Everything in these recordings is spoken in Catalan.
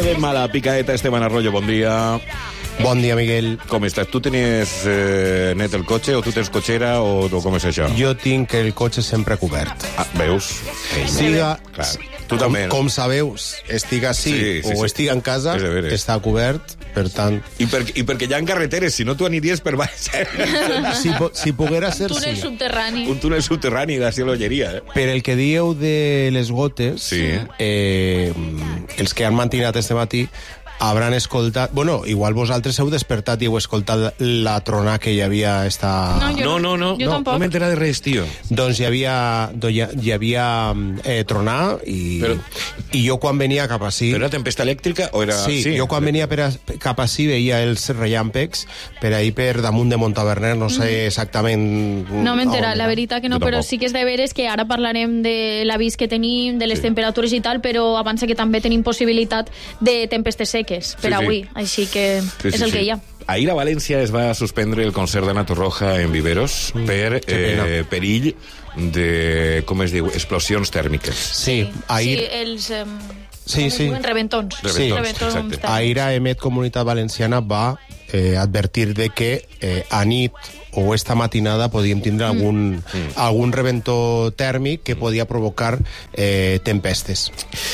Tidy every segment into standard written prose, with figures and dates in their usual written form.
Saludem a la picaeta Esteban Arroyo, bon dia. Bon dia, Miguel. Com estàs? Tu tenies net el cotxe o tu tens cotxera o com és això? Jo tinc el cotxe sempre cobert. Ah, veus? Siga, clar. Tu també, no? Com sabeu, estic així o estic en casa, està cobert, per tant... I perquè hi ha carreteres, si no tu aniries per baix. Si poguera ser, un túnel subterrani. Un túnel subterrani de Cielo-Lleria. Per el que dieu de les gotes, els que han mantingut este matí hauran escoltat... Bueno, igual vosaltres heu despertat i heu escoltat la tronada que hi havia esta... No, jo tampoc. No m'entera de res, tio. Doncs hi havia tronada i jo quan venia cap ací... Però era tempesta elèctrica o era... Sí, jo quan venia cap ací veia els rellampecs per ahir per damunt de Montaverner, no sé exactament... No m'entera, la veritat que no, però sí que és de veres que ara parlarem de l'avís que tenim, de les temperatures i tal, però avança que també tenim possibilitat de tempestes seques per avui, així que és el que hi ha. Ahir a València es va suspendre el concert d'Ana Torroja en Viveros per perill de, com es diu, explosions tèrmiques. Sí, ahir... Sí, els... reventons. Exacte. Ahir a EMET Comunitat Valenciana va advertir de que a nit o esta matinada podíem tindre algun reventó tèrmic que podia provocar tempestes.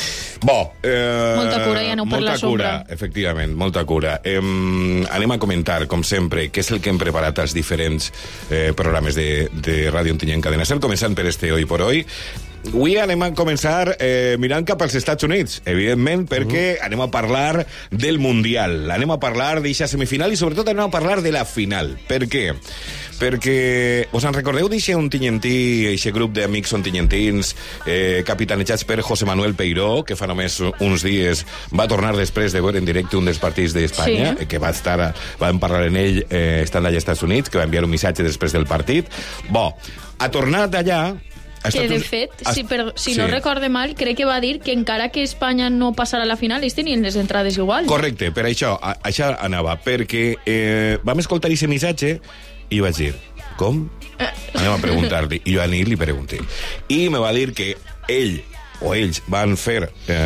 Molta cura, ja no per la sombra. Efectivament, molta cura. Anem a comentar, com sempre, què és el que hem preparat als diferents programes de Ràdio Ontinyent Cadena Ser, començant per este Hoy por Hoy. Avui anem a començar mirant cap als Estats Units, evidentment, perquè anem a parlar del Mundial, anem a parlar d'eixa semifinal i sobretot anem a parlar de la final. Per què? Perquè us en recordeu d'eixe ontinyentí, eixe grup d'amics ontinyentins capitanejats per José Manuel Peiró, que fa només uns dies va tornar després de veure en directe un dels partits d'Espanya, que vam parlar en ell estant allà als Estats Units, que va enviar un missatge després del partit. Ha tornat allà. Que, de fet, si no recorde mal, crec que va dir que encara que Espanya no passarà a la final, ells tenien les entrades igual. Correcte, per això anava, perquè vam escoltar aquest missatge i vaig dir, com? Anem a preguntar-li. I jo a li pregunté. I me va dir que ells van fer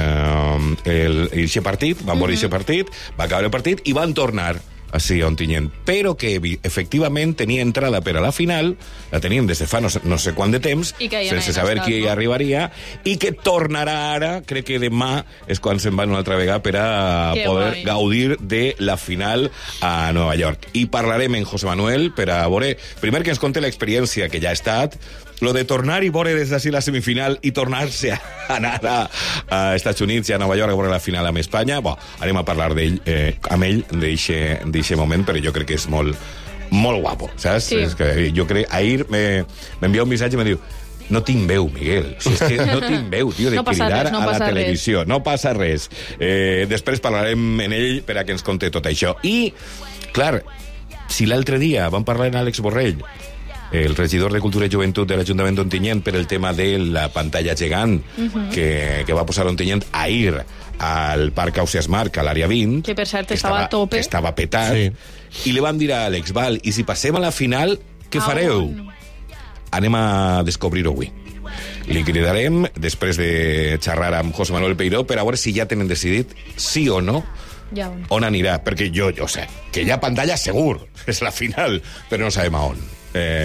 aquest partit, van veure aquest partit, va acabar el partit i van tornar així a Ontinyent, però que efectivament tenia entrada per a la final, la tenien des de fa no sé quant de temps, sense saber qui hi arribaria, i que tornarà ara, crec que demà és quan se'n van una altra vegada per a poder gaudir de la final a Nova York. I parlarem en José Manuel per a veure, primer que ens conte l'experiència que ja ha estat, lo de tornar i veure des d'ací la semifinal i tornar-se a anar a Estats Units i a Nova York a veure la final amb Espanya. Anem a parlar amb ell d'eixe moment, però jo crec que és molt guapo, saps? Sí. És que jo crec, ahir m'envia un missatge i me diu, no tinc veu, Miguel. Si és que no tinc veu, tio, de cridar a la televisió. No passa res. Després parlarem en ell per a que ens conte tot això. I, clar, si l'altre dia vam parlar amb Àlex Borrell, el regidor de Cultura i Joventut de l'Ajuntament d'Ontinyent, per el tema de la pantalla gegant que va posar Ontinyent ahir al Parc Ausiàs Marc, a l'àrea 20, que per cert estava a tope, estava petat, i li vam dir a Àlex, i si passem a la final, què fareu? Anem a descobrir-ho avui. Li cridarem, després de xerrar amb José Manuel Peiró, per a veure si ja tenen decidit sí o no on anirà, perquè jo sé que hi ha pantalla segur, és la final, però no sabem a on.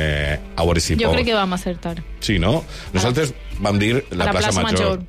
A veure si jo crec que vam acertar. Sí, no? Nosaltres vam dir la plaça Major.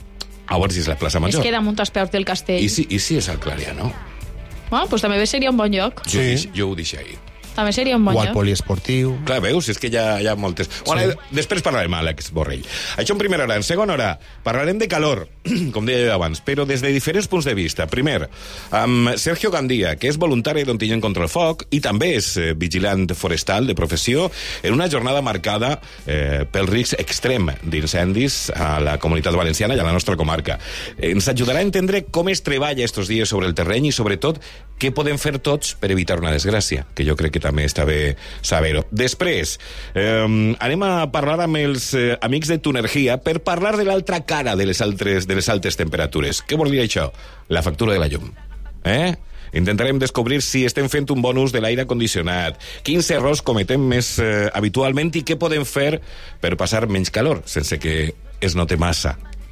A veure si és la plaça Major. Es queda munt als peus del castell. I si és al Clarià, no? Doncs també seria un bon lloc. Jo ho deixo ahir. També seria un bon lloc. O al poliesportiu. Clar, veus, és que hi ha moltes. Després parlarem amb Àlex Borrell. Això en primera hora. En segona hora parlarem de calor, com deia abans, però des de diferents punts de vista. Primer, amb Sergio Gandia, que és voluntari d'Ontinyent contra el Foc i també és vigilant forestal de professió, en una jornada marcada pel risc extrem d'incendis a la Comunitat Valenciana i a la nostra comarca. Ens ajudarà a entendre com es treballa estos dies sobre el terreny i, sobretot, què podem fer tots per evitar una desgràcia, que jo crec que també està bé saber-ho. Després, anem a parlar amb els amics de Tunergia per parlar de l'altra cara de les altes temperatures. Què vol dir això? La factura de la llum. Intentarem descobrir si estem fent un bon ús de l'aire condicionat, quins errors cometem més habitualment i què podem fer per passar menys calor, sense que es note massa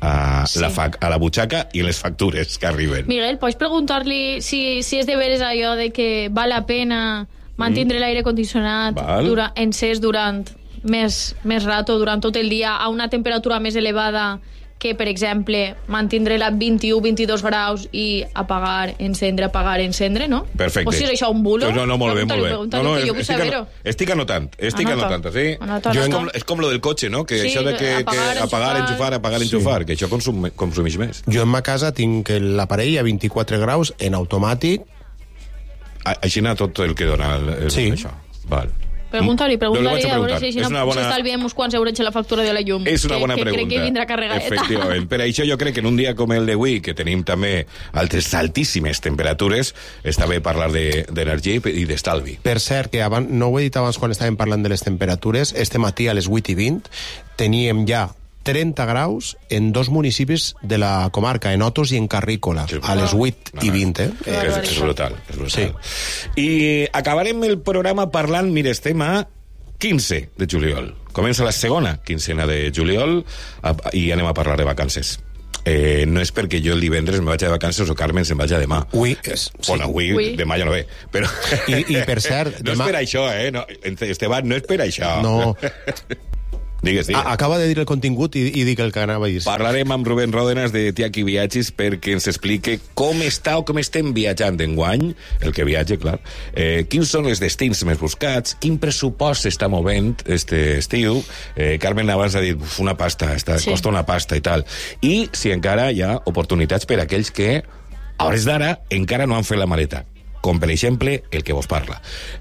a la butxaca i les factures que arriben. Miguel, pots preguntar-li si és de veres allò de que val la pena mantindre l'aire condicionat encès durant més rato, durant tot el dia, a una temperatura més elevada que, per exemple, mantindre-la 21-22 graus i apagar, encendre, no? Perfecte. O si és això un bulo? No, molt bé. Jo vull saber-ho. Estic anotant, sí? És com lo del cotxe, no? Que això de que apagar, enxufar, que això consumeix més. Jo en ma casa tinc l'aparell a 24 graus en automàtic. Així anar tot el que dona això. Val. Pregunta-li, a veure si s'estalviem uns quants euros a la factura de la llum. És una bona pregunta. Que crec que vindrà carregadeta. Efectivament. Per això jo crec que en un dia com el d'avui, que tenim també altíssimes temperatures, està bé parlar d'energia i d'estalvi. Per cert, que no ho he dit abans quan estàvem parlant de les temperatures, este matí a les 8:20 teníem ja 30 graus en 2 municipis de la comarca, en Otos i en Carrícola, a les 8:20. És brutal. Sí. I acabarem el programa parlant, mira, estem a 15 de juliol. Comença la segona quincena de juliol i anem a parlar de vacances. No és perquè jo el divendres me vaig de vacances o Carmen se'n vaig a demà. Avui, demà ja no ve. Però... I per cert... No és per això, No, Esteban, no és per això. No... Digues. Acaba de dir el contingut i dic el que anava a dir. Parlarem amb Rubén Ródenas de Tiaki Viatges perquè ens explique com està o com estem viatjant d'enguany, el que viatge, clar, quins són els destins més buscats, quin pressupost s'està movent este estiu. Carmen abans ha dit, una pasta, costa una pasta i tal. I si encara hi ha oportunitats per a aquells que, a hores d'ara, encara no han fet la maleta, com per exemple el que vos parla.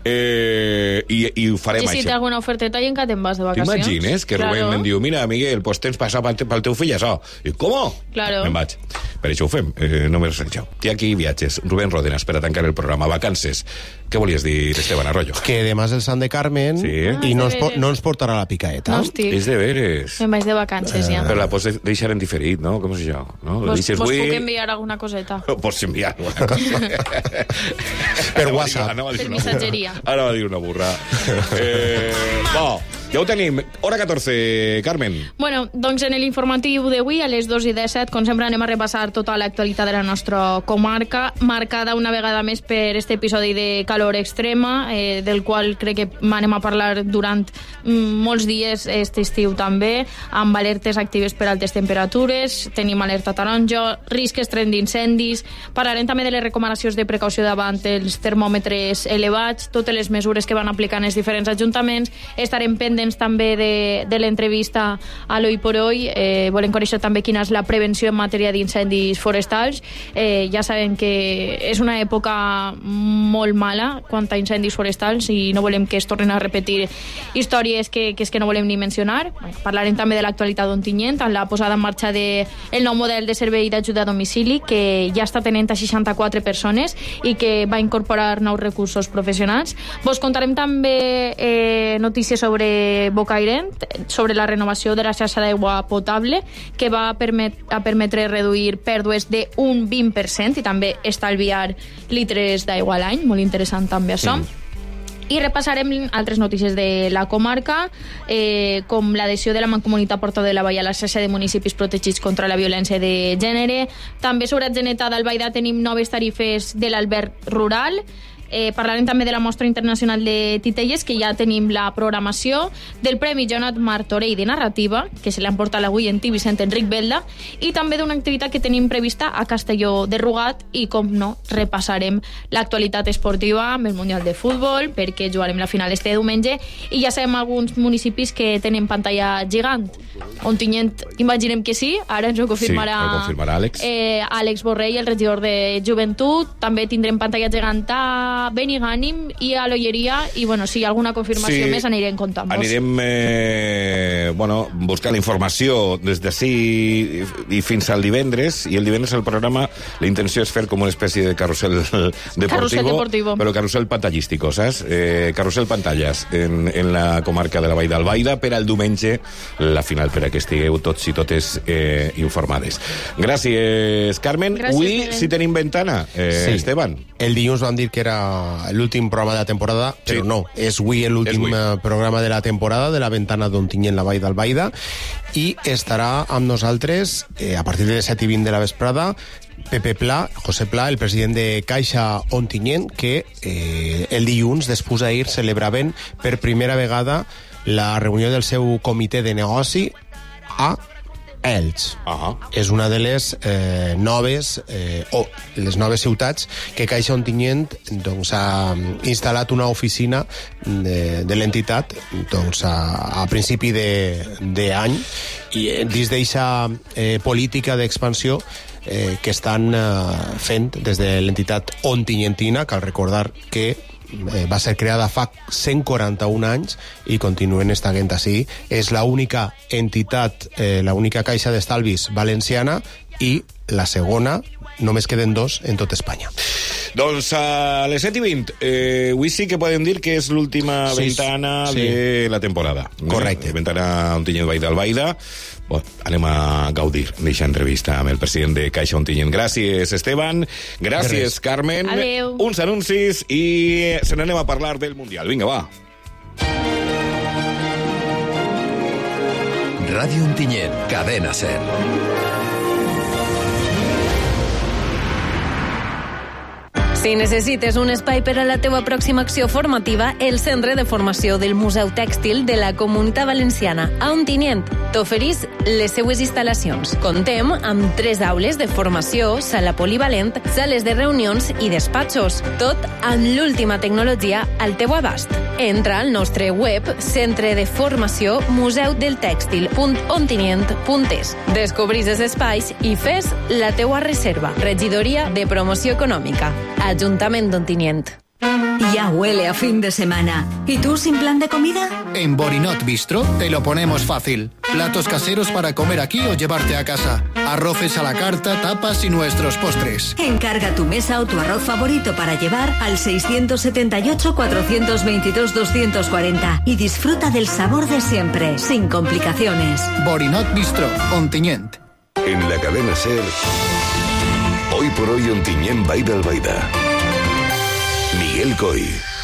I ho farem això. I si té alguna oferteta i encara te'n vas de vacacions. T'imagines que Rubén em diu, mira, Miguel, pues tens passat pel teu fill això. I com? Claro. Me'n vaig. Per això ho fem, només això. Tiaki Viatges, Rubén Ródenas, per a tancar el programa. Vacances. Què volies dir, Esteban Arroyo? Que demà és el Sant de Carmen i no ens portarà la picaeta. No estic. És de veres. Me'n vaig de vacances ja. Però la pots deixar en diferit, no? Com és això? Vos puc enviar alguna coseta. Pots enviar alguna cosa. Per WhatsApp. Per missatgeria. Ara va dir una burra. Ja ho tenim. Hora 14, Carmen. Bueno, doncs en l'informatiu d'avui, a les 2:17, com sempre anem a repassar tota l'actualitat de la nostra comarca, marcada una vegada més per este episodi de calor extrema, del qual crec que anem a parlar durant molts dies aquest estiu també, amb alertes actives per altes temperatures, tenim alerta taronja, risc extrem d'incendis, parlarem també de les recomanacions de precaució davant els termòmetres elevats, totes les mesures que van aplicant els diferents ajuntaments, estarem pendents també de l'entrevista a l'Hoy por Hoy, volem conèixer també quina és la prevenció en matèria d'incendis forestals. Ja sabem que és una època molt mala quant a incendis forestals i no volem que es tornen a repetir històries que no volem ni mencionar. Parlarem també de l'actualitat d'Ontinyent, amb la posada en marxa del nou model de servei d'ajuda a domicili que ja està tenint a 64 persones i que va incorporar nous recursos professionals. Vos contarem també notícies sobre Bocairent, sobre la renovació de la xarxa d'aigua potable, que va permetre reduir pèrdues d'un 20% i també estalviar litres d'aigua a l'any. Molt interessant també això. I repassarem altres notícies de la comarca, com l'adhesió de la Mancomunitat Porta de la Vall a la xarxa de municipis protegits contra la violència de gènere. També sobre Atzeneta d'Albaida tenim noves tarifes de l'alberg rural. Parlarem també de la Mostra Internacional de Titelles, que ja tenim la programació, del Premi Jonat Martorell de Narrativa, que se l'han portat avui en Vicent Enric Belda, i també d'una activitat que tenim prevista a Castelló de Rugat, i com no, repassarem l'actualitat esportiva amb el Mundial de Futbol, perquè jugarem la final este diumenge, i ja sabem alguns municipis que tenen pantalla gegant. Ontinyent, imaginem que sí, ara ens ho confirmarà, Àlex Borrell, el regidor de Joventut. També tindrem pantalla gegant a Benigànim i a l'Olleria, i bueno, si hi ha alguna confirmació més anirem comptant-vos. Anirem buscant informació des d'ací i fins al divendres, i el divendres el programa, la intenció és fer com una espècie de carrusel deportivo, però carrusel pantallístico, saps? Carrusel pantalles en la comarca de la Vall d'Albaida per al diumenge, la final, per a que estigueu tots i totes informades. Gràcies, Carmen. Avui sí tenim ventana, Esteban. El dilluns vam dir que era l'últim programa de la temporada, però no, és avui l'últim programa de la temporada de la ventana d'Ontinyent, la Vall d'Albaida, i estarà amb nosaltres a partir de les 7:20 de la vesprada Pepe Pla, José Pla, el president de Caixa Ontinyent, que el dilluns, després d'ahir, celebraven per primera vegada la reunió del seu comitè de negoci a Elx. És una de les noves les noves ciutats que Caixa Ontinyent doncs, ha instal·lat una oficina de l'entitat doncs, a principi d'any, i dins d'eixa política d'expansió que estan fent des de l'entitat ontinyentina. Cal recordar que va ser creada fa 141 anys i continuen estant així. És l'única entitat, l'única caixa d'estalvis valenciana, i la segona, només queden 2 en tot Espanya. Doncs a les 7:20, avui sí que podem dir que és l'última ventana de la temporada. Correcte. Ventana Ontinyent Vall d'Albaida. Bon, anem a gaudir d'aquesta entrevista amb el president de Caixa Ontinyent. Gràcies, Esteban. Gràcies, Carmen. Adéu. Uns anuncis i se n'anem a parlar del Mundial. Vinga, va. Ràdio Ontinyent, cadena 100. Si necessites un espai per a la teua pròxima acció formativa, el Centre de Formació del Museu Tèxtil de la Comunitat Valenciana a Ontinyent t'oferís les seues instal·lacions. Contem amb 3 aules de formació, sala polivalent, sales de reunions i despatxos, tot amb l'última tecnologia al teu abast. Entra al nostre web Centre de Formació museudeltèxtil.ontinyent.es. Descobrís els espais i fes la teua reserva. Regidoria de Promoció Econòmica, Ajuntament d'Ontinyent. Ya huele a fin de semana. ¿Y tú sin plan de comida? En Borinot Bistro te lo ponemos fácil. Platos caseros para comer aquí o llevarte a casa. Arroces a la carta, tapas y nuestros postres. Encarga tu mesa o tu arroz favorito para llevar al 678-422-240 y disfruta del sabor de siempre, sin complicaciones. Borinot Bistro, Ontinyent. En la cadena SER, hoy por hoy Ontinyent Vall d'Albaida. Miguel Coy.